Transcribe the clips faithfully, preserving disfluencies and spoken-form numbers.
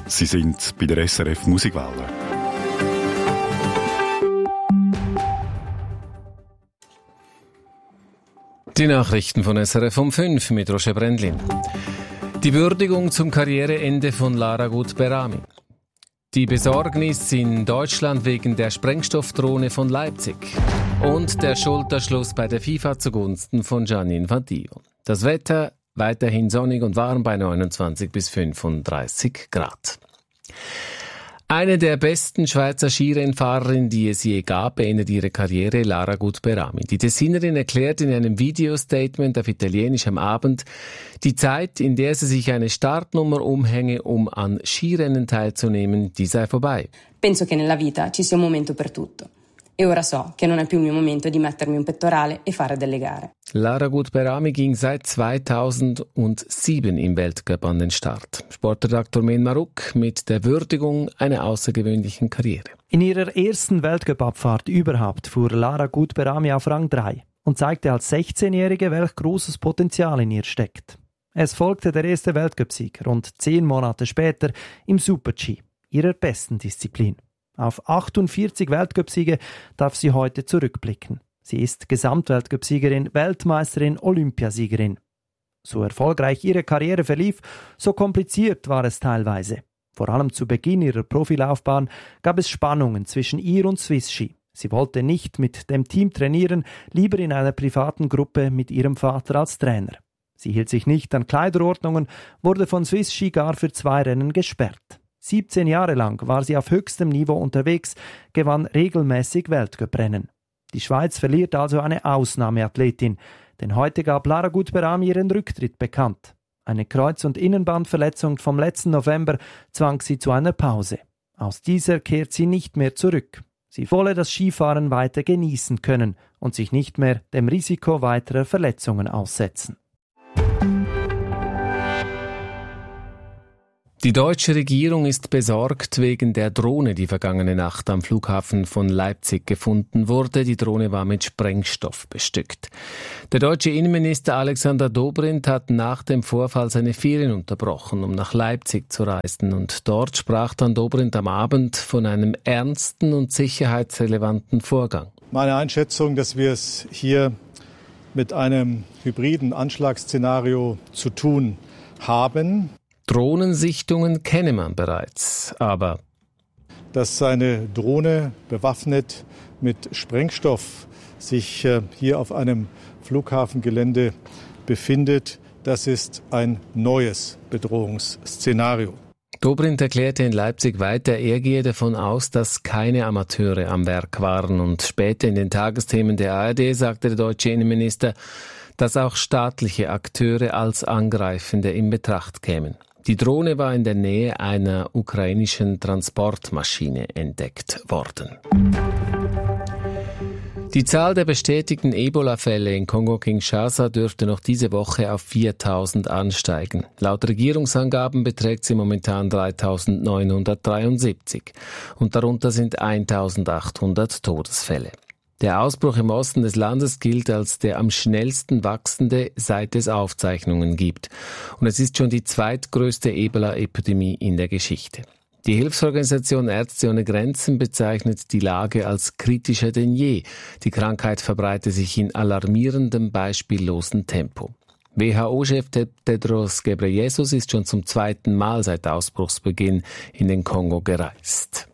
Sie sind bei der S R F Musikwelle. Die Nachrichten von S R F um fünf mit Roger Brendlin. Die Würdigung zum Karriereende von Lara Gut-Berami. Die Besorgnis in Deutschland wegen der Sprengstoffdrohne von Leipzig. Und der Schulterschluss bei der FIFA zugunsten von Gianni Infantino. Das Wetter weiterhin sonnig und warm bei neunundzwanzig bis fünfunddreißig Grad. Eine der besten Schweizer Skirennfahrerinnen, die es je gab, beendet ihre Karriere, Lara Gut-Berami. Die Tessinerin erklärt in einem Videostatement auf Italienisch am Abend, die Zeit, in der sie sich eine Startnummer umhänge, um an Skirennen teilzunehmen, die sei vorbei. Penso che nella vita ci sia un momento per tutto. E ora so che non è più il mio momento di mettermi un pettorale e fare delle gare. Lara Gut-Berami ging seit zweitausendsieben im Weltcup an den Start. Sportredaktor Men Maruk mit der Würdigung einer außergewöhnlichen Karriere. In ihrer ersten Weltcup-Abfahrt überhaupt fuhr Lara Gut-Berami auf Rang drei und zeigte als sechzehnjährige, welch großes Potenzial in ihr steckt. Es folgte der erste Weltcup-Sieg rund zehn Monate später im Super-G, ihrer besten Disziplin. Auf achtundvierzig Weltcupsiege darf sie heute zurückblicken. Sie ist Gesamtweltcupsiegerin, Weltmeisterin, Olympiasiegerin. So erfolgreich ihre Karriere verlief, so kompliziert war es teilweise. Vor allem zu Beginn ihrer Profilaufbahn gab es Spannungen zwischen ihr und Swiss Ski. Sie wollte nicht mit dem Team trainieren, lieber in einer privaten Gruppe mit ihrem Vater als Trainer. Sie hielt sich nicht an Kleiderordnungen, wurde von Swiss Ski gar für zwei Rennen gesperrt. siebzehn Jahre lang war sie auf höchstem Niveau unterwegs, gewann regelmäßig Weltcuprennen. Die Schweiz verliert also eine Ausnahmeathletin, denn heute gab Lara Gut-Berami ihren Rücktritt bekannt. Eine Kreuz- und Innenbandverletzung vom letzten November zwang sie zu einer Pause. Aus dieser kehrt sie nicht mehr zurück. Sie wolle das Skifahren weiter genießen können und sich nicht mehr dem Risiko weiterer Verletzungen aussetzen. Die deutsche Regierung ist besorgt wegen der Drohne, die vergangene Nacht am Flughafen von Leipzig gefunden wurde. Die Drohne war mit Sprengstoff bestückt. Der deutsche Innenminister Alexander Dobrindt hat nach dem Vorfall seine Ferien unterbrochen, um nach Leipzig zu reisen. Und dort sprach dann Dobrindt am Abend von einem ernsten und sicherheitsrelevanten Vorgang. Meine Einschätzung, dass wir es hier mit einem hybriden Anschlagsszenario zu tun haben. Drohnensichtungen kenne man bereits, aber dass eine Drohne bewaffnet mit Sprengstoff sich hier auf einem Flughafengelände befindet, das ist ein neues Bedrohungsszenario. Dobrindt erklärte in Leipzig weiter, er gehe davon aus, dass keine Amateure am Werk waren. Und später in den Tagesthemen der A R D sagte der deutsche Innenminister, dass auch staatliche Akteure als Angreifende in Betracht kämen. Die Drohne war in der Nähe einer ukrainischen Transportmaschine entdeckt worden. Die Zahl der bestätigten Ebola-Fälle in Kongo-Kinshasa dürfte noch diese Woche auf viertausend ansteigen. Laut Regierungsangaben beträgt sie momentan dreitausendneunhundertdreiundsiebzig und darunter sind eintausendachthundert Todesfälle. Der Ausbruch im Osten des Landes gilt als der am schnellsten wachsende, seit es Aufzeichnungen gibt. Und es ist schon die zweitgrößte Ebola-Epidemie in der Geschichte. Die Hilfsorganisation Ärzte ohne Grenzen bezeichnet die Lage als kritischer denn je. Die Krankheit verbreite sich in alarmierendem, beispiellosen Tempo. W H O-Chef Tedros Ghebreyesus ist schon zum zweiten Mal seit Ausbruchsbeginn in den Kongo gereist.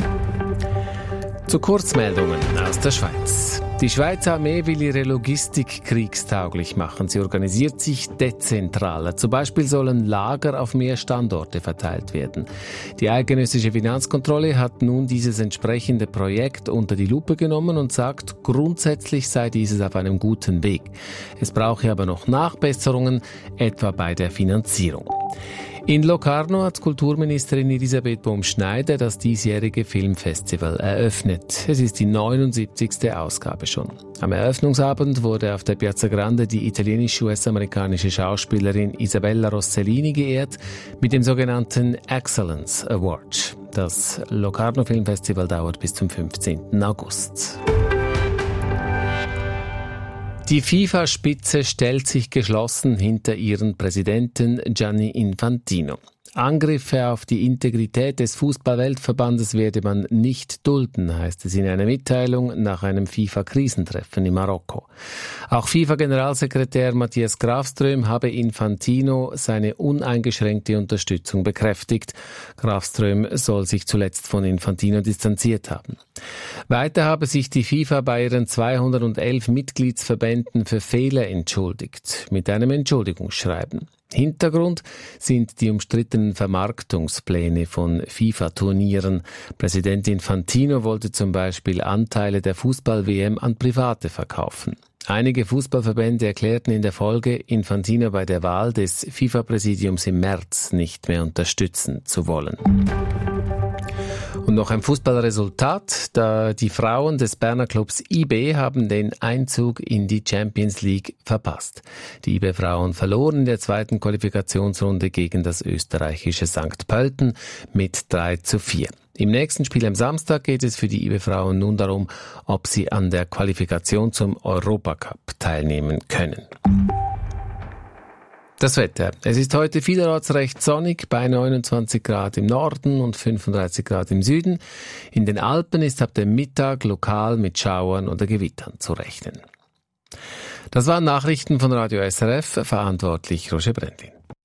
Zu Kurzmeldungen aus der Schweiz. Die Schweizer Armee will ihre Logistik kriegstauglich machen. Sie organisiert sich dezentraler. Zum Beispiel sollen Lager auf mehr Standorte verteilt werden. Die eidgenössische Finanzkontrolle hat nun dieses entsprechende Projekt unter die Lupe genommen und sagt, grundsätzlich sei dieses auf einem guten Weg. Es brauche aber noch Nachbesserungen, etwa bei der Finanzierung. In Locarno hat Kulturministerin Elisabeth Bohm-Schneider das diesjährige Filmfestival eröffnet. Es ist die neunundsiebzigste Ausgabe schon. Am Eröffnungsabend wurde auf der Piazza Grande die italienisch-US-amerikanische Schauspielerin Isabella Rossellini geehrt mit dem sogenannten Excellence Award. Das Locarno Filmfestival dauert bis zum fünfzehnten August. Die FIFA-Spitze stellt sich geschlossen hinter ihren Präsidenten Gianni Infantino. Angriffe auf die Integrität des Fußball-Weltverbandes werde man nicht dulden, heißt es in einer Mitteilung nach einem FIFA-Krisentreffen in Marokko. Auch FIFA-Generalsekretär Matthias Grafström habe Infantino seine uneingeschränkte Unterstützung bekräftigt. Grafström soll sich zuletzt von Infantino distanziert haben. Weiter habe sich die FIFA bei ihren zweihundertelf Mitgliedsverbänden für Fehler entschuldigt, mit einem Entschuldigungsschreiben. Hintergrund sind die umstrittenen Vermarktungspläne von FIFA-Turnieren. Präsident Infantino wollte zum Beispiel Anteile der Fußball-W M an Private verkaufen. Einige Fußballverbände erklärten in der Folge, Infantino bei der Wahl des FIFA-Präsidiums im März nicht mehr unterstützen zu wollen. Und noch ein Fußballresultat. Da die Frauen des Berner Clubs I B haben den Einzug in die Champions League verpasst. Die I B-Frauen verloren in der zweiten Qualifikationsrunde gegen das österreichische Sankt Pölten mit drei zu vier. Im nächsten Spiel am Samstag geht es für die I B-Frauen nun darum, ob sie an der Qualifikation zum Europacup teilnehmen können. Das Wetter. Es ist heute vielerorts recht sonnig, bei neunundzwanzig Grad im Norden und fünfunddreißig Grad im Süden. In den Alpen ist ab dem Mittag lokal mit Schauern oder Gewittern zu rechnen. Das waren Nachrichten von Radio S R F, verantwortlich Roger Brendlin.